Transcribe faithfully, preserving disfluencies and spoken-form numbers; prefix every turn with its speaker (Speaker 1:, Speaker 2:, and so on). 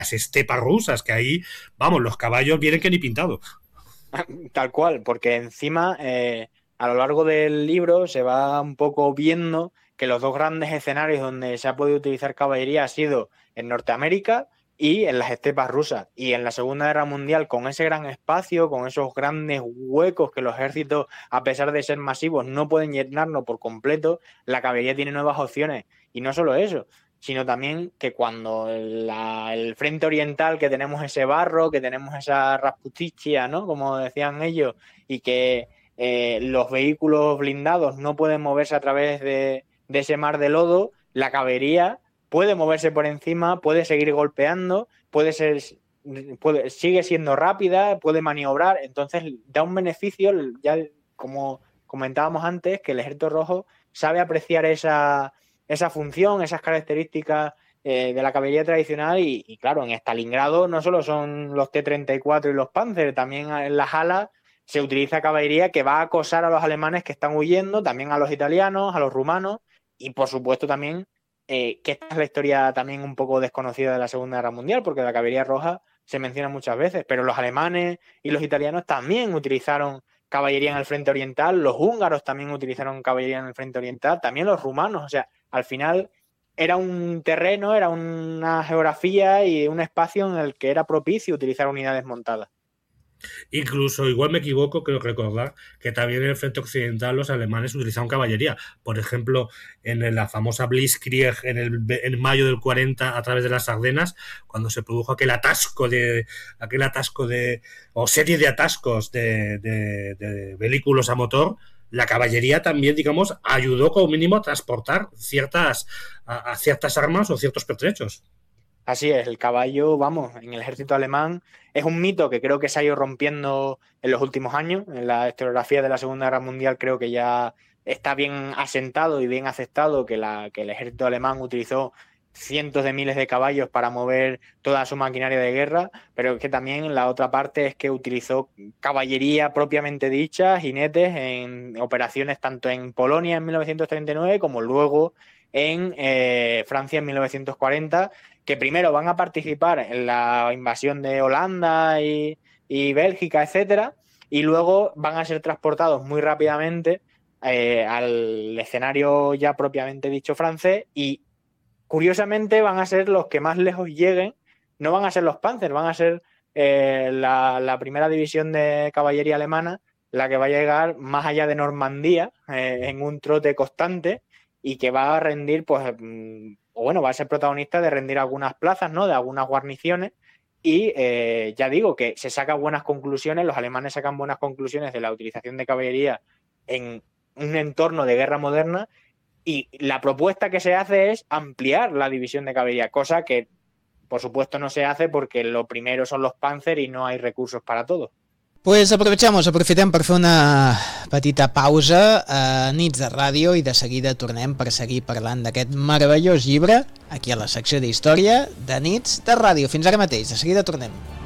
Speaker 1: estepas rusas, que ahí, vamos, los caballos vienen que ni pintados.
Speaker 2: Tal cual, porque encima eh, a lo largo del libro se va un poco viendo que los dos grandes escenarios donde se ha podido utilizar caballería ha sido en Norteamérica y en las estepas rusas. Y en la Segunda Guerra Mundial, con ese gran espacio, con esos grandes huecos que los ejércitos, a pesar de ser masivos, no pueden llenarlo por completo, la caballería tiene nuevas opciones. Y no solo eso, sino también que cuando la, el frente oriental, que tenemos ese barro, que tenemos esa rasputicia, ¿no? Como decían ellos, y que eh, los vehículos blindados no pueden moverse a través de, de ese mar de lodo, la caballería puede moverse por encima, puede seguir golpeando, puede ser, puede, sigue siendo rápida, puede maniobrar, entonces da un beneficio, ya como comentábamos antes, que el Ejército Rojo sabe apreciar esa, esa función, esas características eh, de la caballería tradicional y, y claro, en Stalingrado no solo son los T treinta y cuatro y los Panzer, también en las alas se utiliza caballería que va a acosar a los alemanes que están huyendo, también a los italianos, a los rumanos y por supuesto también Eh, que esta es la historia también un poco desconocida de la Segunda Guerra Mundial, porque la caballería roja se menciona muchas veces, pero los alemanes y los italianos también utilizaron caballería en el frente oriental, los húngaros también utilizaron caballería en el frente oriental, también los rumanos, o sea, al final era un terreno, era una geografía y un espacio en el que era propicio utilizar unidades montadas.
Speaker 1: Incluso, igual me equivoco, creo recordar que también en el frente occidental los alemanes utilizaron caballería. Por ejemplo, en la famosa Blitzkrieg en, el, en mayo del cuarenta a través de las Ardenas, cuando se produjo aquel atasco de aquel atasco de o serie de atascos de, de, de vehículos a motor, la caballería también, digamos, ayudó como mínimo a transportar ciertas, a, a ciertas armas o ciertos pertrechos.
Speaker 2: Así es, el caballo, vamos, en el ejército alemán es un mito que creo que se ha ido rompiendo en los últimos años. En la historiografía de la Segunda Guerra Mundial creo que ya está bien asentado y bien aceptado que, la, que el ejército alemán utilizó cientos de miles de caballos para mover toda su maquinaria de guerra, pero es que también la otra parte es que utilizó caballería propiamente dicha, jinetes, en operaciones tanto en Polonia en mil novecientos treinta y nueve como luego en eh, Francia en mil novecientos cuarenta, que primero van a participar en la invasión de Holanda y, y Bélgica, etcétera, y luego van a ser transportados muy rápidamente eh, al escenario ya propiamente dicho francés y curiosamente van a ser los que más lejos lleguen, no van a ser los Panzer, van a ser eh, la, la primera división de caballería alemana la que va a llegar más allá de Normandía eh, en un trote constante y que va a rendir, pues, o bueno, va a ser protagonista de rendir algunas plazas, ¿no? De algunas guarniciones y eh, ya digo que se sacan buenas conclusiones, los alemanes sacan buenas conclusiones de la utilización de caballería en un entorno de guerra moderna y la propuesta que se hace es ampliar la división de caballería, cosa que por supuesto no se hace porque lo primero son los Panzer y no hay recursos para todo.
Speaker 3: Pues aprovechamos, aprofitem per fer una petita pausa a Nits de Ràdio i de seguida tornem per seguir parlant d'aquest meravellós llibre aquí a la secció d'Història de Nits de Ràdio. Fins ara mateix, de seguida tornem.